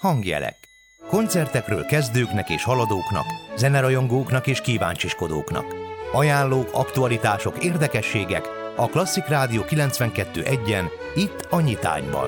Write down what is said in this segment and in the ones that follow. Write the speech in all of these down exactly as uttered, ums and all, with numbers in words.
Hangjelek. Koncertekről kezdőknek és haladóknak, zenerajongóknak és kíváncsiskodóknak. Ajánlók, aktualitások, érdekességek a Klasszik Rádió kilencvenkettő egyen, itt a Nyitányban.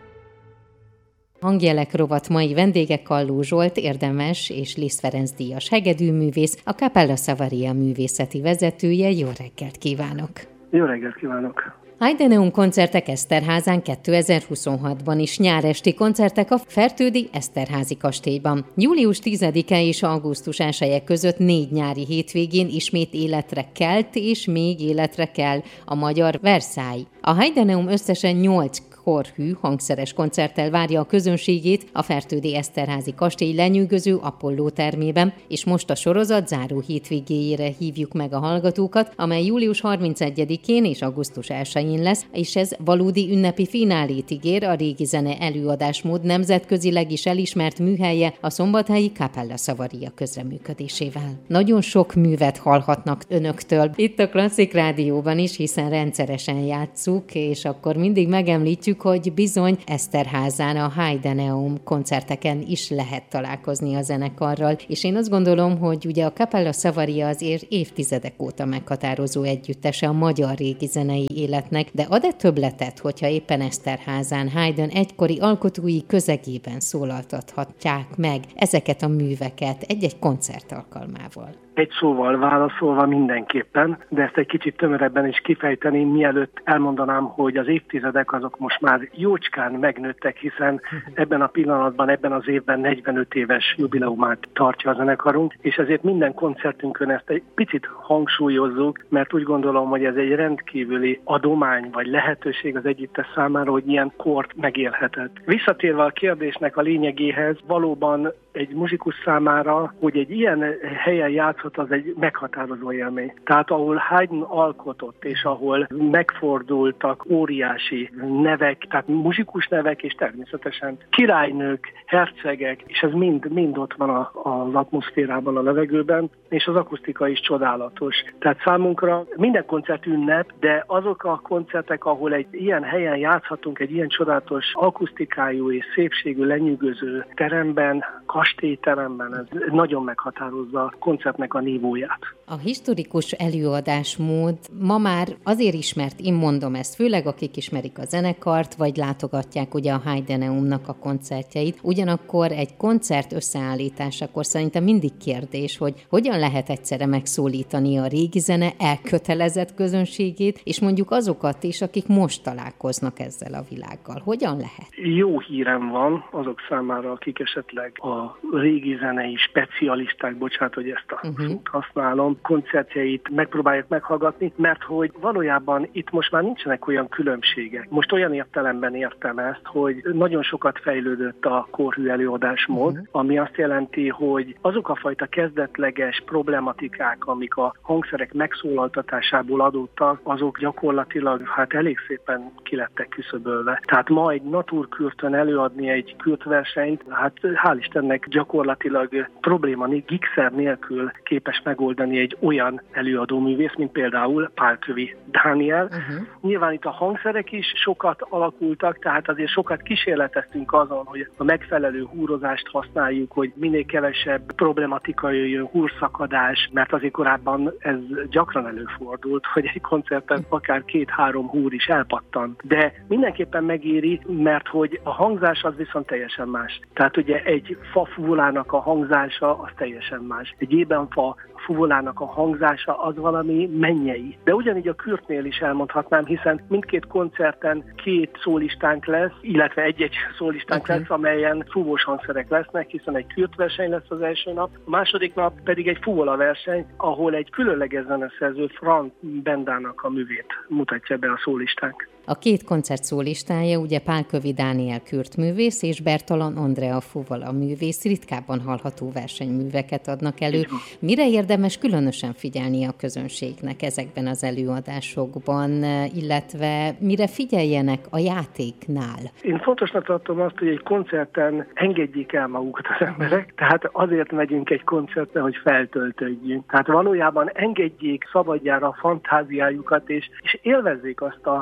Hangjelek rovat mai vendége Kalló Zsolt, érdemes és Liszt Ferenc díjas hegedűművész, a Capella Savaria művészeti vezetője. Jó reggelt kívánok! Jó reggelt kívánok! Heideneum koncertek Eszterházán kétezer-huszonhatban is, nyáresti koncertek a Fertődi Eszterházi kastélyban. július tizedike és augusztus elseje között négy nyári hétvégén ismét életre kelt, és még életre kell a magyar Versailles. A Heideneum összesen nyolc korhű, hangszeres koncerttel várja a közönségét a Fertődi Eszterházi kastély lenyűgöző Apolló termében, és most a sorozat záró hétvégéjére hívjuk meg a hallgatókat, amely július harmincegyedikén és augusztus elsején lesz, és ez valódi ünnepi finálét ígér a régi zene előadásmód nemzetközileg is elismert műhelye a szombathelyi Capella Savaria közreműködésével. Nagyon sok művet hallhatnak önöktől itt a Klasszik Rádióban is, hiszen rendszeresen játsszuk, és akkor mindig megemlítjük, hogy bizony Eszterházán a Heideneum koncerteken is lehet találkozni a zenekarral, és én azt gondolom, hogy ugye a Capella Savaria azért évtizedek óta meghatározó együttese a magyar régi zenei életnek, de ad-e többletet, hogyha éppen Eszterházán Haydn egykori alkotói közegében szólaltathatják meg ezeket a műveket egy-egy koncert alkalmával? Egy szóval válaszolva mindenképpen, de ezt egy kicsit tömörebben is kifejteni, mielőtt elmondanám, hogy az évtizedek azok most már jócskán megnőttek, hiszen ebben a pillanatban, ebben az évben negyvenöt éves jubileumát tartja a zenekarunk, és ezért minden koncertünkön ezt egy picit hangsúlyozzuk, mert úgy gondolom, hogy ez egy rendkívüli adomány vagy lehetőség az együttes számára, hogy ilyen kort megélhetett. Visszatérve a kérdésnek a lényegéhez, valóban egy muzsikus számára, hogy egy ilyen helyen játszhat, az egy meghatározó élmény. Tehát ahol Haydn alkotott, és ahol megfordultak óriási nevek, tehát muzsikus nevek, és természetesen királynők, hercegek, és ez mind, mind ott van a, az atmoszférában, a levegőben, és az akusztika is csodálatos. Tehát számunkra minden koncert ünnep, de azok a koncertek, ahol egy ilyen helyen játszhatunk, egy ilyen csodálatos akusztikájú és szépségű, lenyűgöző teremben, kastélyteremben, ez nagyon meghatározza a koncertnek a nívóját. A historikus előadásmód ma már azért ismert, én mondom ezt, főleg akik ismerik a zenekart, vagy látogatják ugye a Heideneumnak a koncertjeit. Ugyanakkor egy koncert összeállításakor szerintem mindig kérdés, hogy hogyan lehet egyszerre megszólítani a régi zene elkötelezett közönségét, és mondjuk azokat is, akik most találkoznak ezzel a világgal. Hogyan lehet? Jó hírem van azok számára, akik esetleg a régi zenei specialisták, bocsánat, hogy ezt a uh-huh. szót használom, koncertjeit megpróbálják meghallgatni, mert hogy valójában itt most már nincsenek olyan különbségek. Most olyan értelemben értem ezt, hogy nagyon sokat fejlődött a korhű előadásmód, uh-huh. ami azt jelenti, hogy azok a fajta kezdetleges problematikák, amik a hangszerek megszólaltatásából adódtak, azok gyakorlatilag hát elég szépen kilettek küszöbölve. Tehát ma egy naturkürtön előadni egy kürtversenyt, hát hál' Istennek gyakorlatilag probléma gigszer nélkül képes megoldani egy olyan előadóművész, mint például Pálkövi Dániel. Uh-huh. Nyilván itt a hangszerek is sokat alakultak, tehát azért sokat kísérleteztünk azon, hogy a megfelelő húrozást használjuk, hogy minél kevesebb problematika jöjjön, húrszakadás, mert azért korábban ez gyakran előfordult, hogy egy koncerten akár két-három húr is elpattant. De mindenképpen megéri, mert hogy a hangzás az viszont teljesen más. Tehát ugye egy fa fuvolának a hangzása az teljesen más. Egy ébenfa fuvolának a hangzása az valami mennyei. De ugyanígy a kürtnél is elmondhatnám, hiszen mindkét koncerten két szólistánk lesz, illetve egy-egy szólistánk okay. lesz, amelyen fúvós hangszerek lesznek, hiszen egy kürtverseny lesz az első nap, a második nap pedig egy fuvola verseny, ahol egy különleges zeneszerző Franz Bendának a művét mutatja be a szólistánk. A két koncert szólistája ugye Pálkövi Dániel kürtművész és Bertalan Andrea fuvola művész, ritkábban hallható versenyműveket adnak elő. Mire érdemes különösen figyelni a közönségnek ezekben az előadásokban, illetve mire figyeljenek a játéknál? Én fontosnak tartom azt, hogy egy koncerten engedjék el magukat az emberek, tehát azért megyünk egy koncertre, hogy feltöltődjünk. Tehát valójában engedjék szabadjára a fantáziájukat, és, és élvezzék azt a alkotását,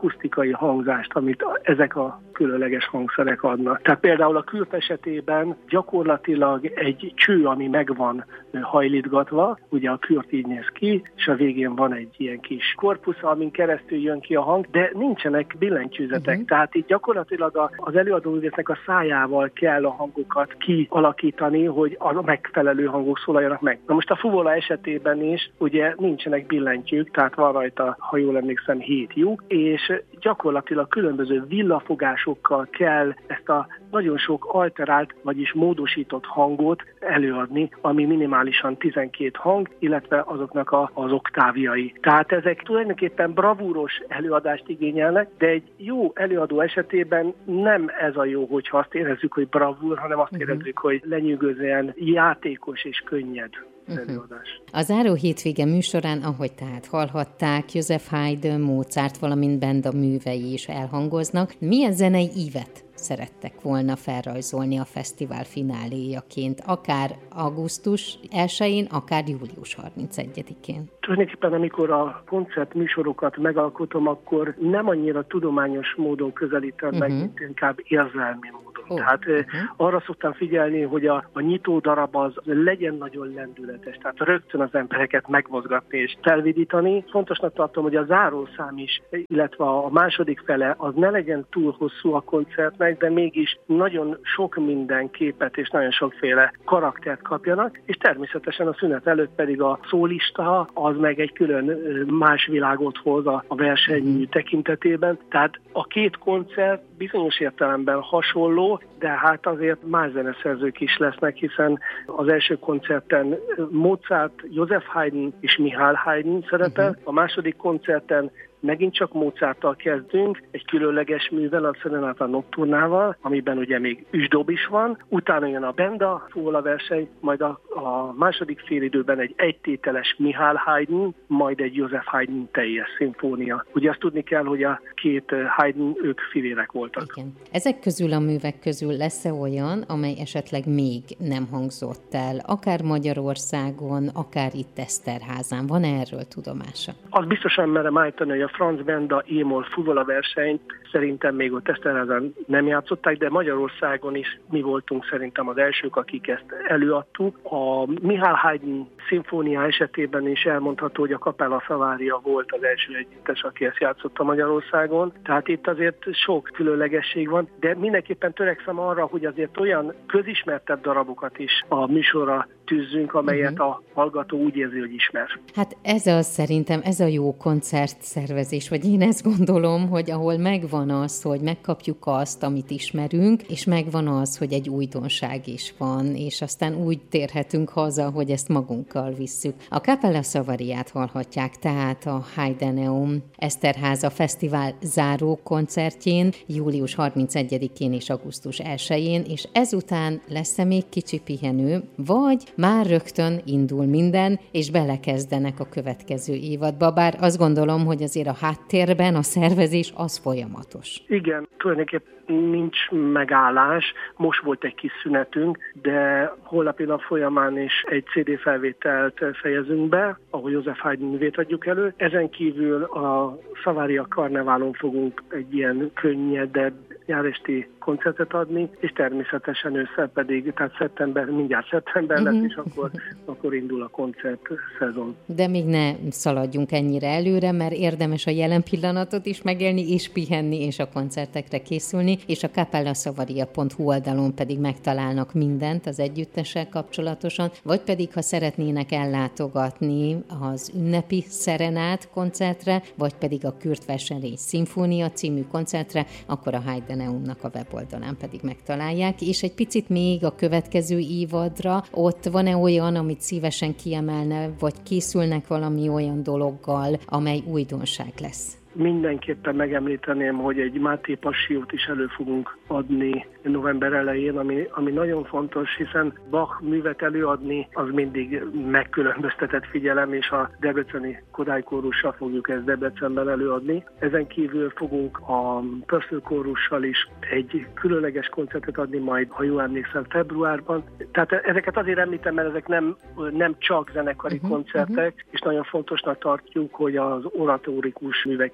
akusztikai hangzást, amit ezek a különleges hangszerek adnak. Tehát például a kürt esetében gyakorlatilag egy cső, ami meg van hajlítgatva, ugye a kürt így néz ki, és a végén van egy ilyen kis korpusz, amin keresztül jön ki a hang, de nincsenek billentyűzetek. Uh-huh. Tehát itt gyakorlatilag az előadóművésznek a szájával kell a hangokat kialakítani, hogy a megfelelő hangok szólaljanak meg. Na most a fuvola esetében is ugye nincsenek billentyűk, tehát van rajta, ha jól emlékszem, hét lyuk, és gyakorlatilag különböző villafogásokkal kell ezt a nagyon sok alterált, vagyis módosított hangot előadni, ami minimálisan tizenkét hang, illetve azoknak a, az oktávjai. Tehát ezek tulajdonképpen bravúros előadást igényelnek, de egy jó előadó esetében nem ez a jó, hogyha azt érezzük, hogy bravúr, hanem azt uh-huh. érezzük, hogy lenyűgözően játékos és könnyed. Uh-huh. A záró hétvége műsorán, ahogy tehát hallhatták, Joseph Haydn, Mozart, valamint Benda művei is elhangoznak. Milyen zenei ívet szerettek volna felrajzolni a fesztivál fináléjaként, akár augusztus elsején, akár július harmincegyedikén? Tulajdonképpen, amikor a koncert műsorokat megalkotom, akkor nem annyira tudományos módon közelítem uh-huh. meg, mint inkább érzelmi módon. Oh, tehát uh-huh. arra szoktam figyelni, hogy a, a nyitó darab az legyen nagyon lendületes, tehát rögtön az embereket megmozgatni és felvidítani. Fontosnak tartom, hogy a zárószám is, illetve a második fele az ne legyen túl hosszú a koncertnek, de mégis nagyon sok minden képet és nagyon sokféle karaktert kapjanak, és természetesen a szünet előtt pedig a szólista az meg egy külön más világot hoz a, a verseny uh-huh. tekintetében. Tehát a két koncert bizonyos értelemben hasonló, de hát azért más zeneszerzők is lesznek, hiszen az első koncerten Mozart, Joseph Haydn és Michael Haydn szerepel, uh-huh. a második koncerten megint csak Mozarttal kezdünk, egy különleges művel, a Serenata Nocturnával, amiben ugye még üsdob is van, utána jön a Benda fuvola verseny, majd a, a második félidőben egy egytételes Michael Haydn, majd egy Joseph Haydn teljes szimfónia. Ugye azt tudni kell, hogy a két Haydn, ők fivérek voltak. Igen. Ezek közül a művek közül lesz-e olyan, amely esetleg még nem hangzott el, akár Magyarországon, akár itt Eszterházán? Van erről tudomása? Az biztosan merem állítani, hogy a Franz Benda émol fuvola versenyt szerintem még ott Eszterházán nem játszották, de Magyarországon is mi voltunk szerintem az elsők, akik ezt előadtuk. A Michael Haydn szimfónia esetében is elmondható, hogy a Capella Savaria volt az első együttes, aki ezt játszotta Magyarországon. Tehát itt azért sok különlegesség van, de mindenképpen törekszem arra, hogy azért olyan közismertebb darabokat is a műsorra tűzzünk, amelyet uh-huh. a hallgató úgy érzi, hogy ismer. Hát ez az szerintem, ez a jó koncertszervezés, vagy én ezt gondolom, hogy ahol megvan az, hogy megkapjuk azt, amit ismerünk, és megvan az, hogy egy újdonság is van, és aztán úgy térhetünk haza, hogy ezt magunkkal visszük. A Capella Savariát hallhatják tehát a Haydneum Eszterháza Fesztivál záró koncertjén, július harmincegyedikén és augusztus elsején, és ezután lesz-e még kicsi pihenő, vagy már rögtön indul minden, és belekezdenek a következő évadba, bár azt gondolom, hogy azért a háttérben a szervezés az folyamatos. Igen, tulajdonképpen nincs megállás, most volt egy kis szünetünk, de holnapi nap folyamán is egy cé dé felvételt fejezünk be, ahol Joseph Haydn művét adjuk elő. Ezen kívül a Savaria Karneválon fogunk egy ilyen könnyedebb nyáresti koncertet adni, és természetesen ősszel pedig, tehát szeptember, mindjárt szeptember lesz, és akkor, akkor indul a koncert szezon. De még ne szaladjunk ennyire előre, mert érdemes a jelen pillanatot is megélni, és pihenni, és a koncertekre készülni, és a capellasavaria pont hu oldalon pedig megtalálnak mindent az együttessel kapcsolatosan, vagy pedig, ha szeretnének ellátogatni az ünnepi Szerenát koncertre, vagy pedig a Kürt Versenrény Szimfónia című koncertre, akkor a Haydneumnak a weboldalán pedig megtalálják, és egy picit még a következő évadra, ott van-e olyan, amit szívesen kiemelne, vagy készülnek valami olyan dologgal, amely újdonság lesz? Mindenképpen megemlíteném, hogy egy Máté Passiót is elő fogunk adni november elején, ami, ami nagyon fontos, hiszen Bach művet előadni az mindig megkülönböztetett figyelem, és a debreceni Kodály kórussal fogjuk ezt Debrecenben előadni. Ezen kívül fogunk a Pöszl kórussal is egy különleges koncertet adni majd, ha jól emlékszem, februárban. Tehát ezeket azért említem, mert ezek nem, nem csak zenekari uh-huh, koncertek, uh-huh. és nagyon fontosnak tartjuk, hogy az oratórikus műveket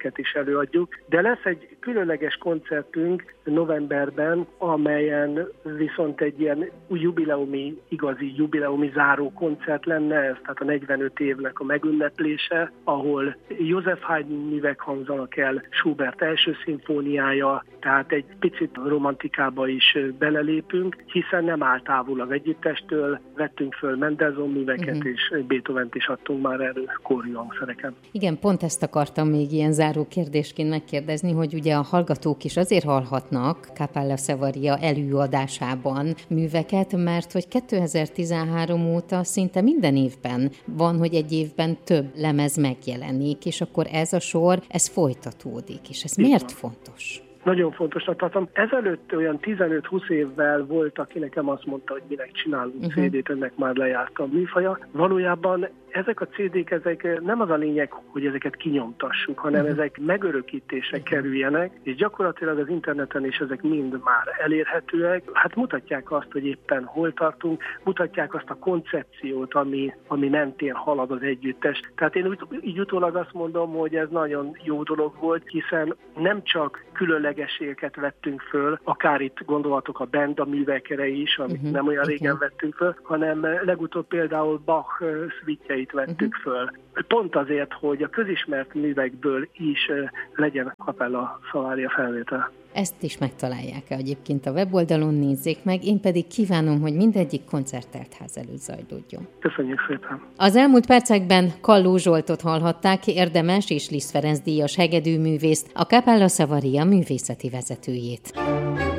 műveket is előadjuk, de lesz egy különleges koncertünk novemberben, amelyen viszont egy ilyen jubileumi, igazi jubileumi záró koncert lenne, ez tehát a negyvenöt évnek a megünneplése, ahol József Haydn művek hangzanak el, Schubert első szimfóniája, tehát egy picit romantikába is belelépünk, hiszen nem áll távol az együttestől, vettünk föl Mendelssohn műveket, uh-huh. és Beethovent is adtunk már elő kórű hangszereken. Igen, pont ezt akartam még ilyen záró kérdésként megkérdezni, hogy ugye a hallgatók is azért hallhatnak Cappella Savaria előadásában műveket, mert hogy kétezer-tizenhárom óta szinte minden évben van, hogy egy évben több lemez megjelenik, és akkor ez a sor, ez folytatódik, és ez miért fontos? Nagyon fontosnak tartom. Ezelőtt olyan tizenöt-húsz évvel volt, aki nekem azt mondta, hogy minek csinálunk uh-huh. cé dét, ennek már lejárt a műfaja. Valójában ezek a cé dék, ezek nem az a lényeg, hogy ezeket kinyomtassuk, hanem uh-huh. ezek megörökítésre uh-huh. kerüljenek, és gyakorlatilag az interneten is ezek mind már elérhetőek. Hát mutatják azt, hogy éppen hol tartunk, mutatják azt a koncepciót, ami, ami mentén halad az együttes. Tehát én úgy, így utólag azt mondom, hogy ez nagyon jó dolog volt, hiszen nem csak különlegességeket vettünk föl, akár itt gondolhatok a Benda művekre is, amit uh-huh. nem olyan régen uh-huh. vettünk föl, hanem legutóbb például Bach szvítjeit vettük uh-huh. föl. Pont azért, hogy a közismert művekből is legyen Cappella Savaria felvétel. Ezt is megtalálják egyébként a weboldalon, nézzék meg, én pedig kívánom, hogy mindegyik koncertteltház előtt zajlódjon. Köszönjük szépen! Az elmúlt percekben Kalló Zsoltot hallhatták, érdemes és Liszt Ferenc díjas hegedűművészt, a Cappella Savaria művészeti vezetőjét.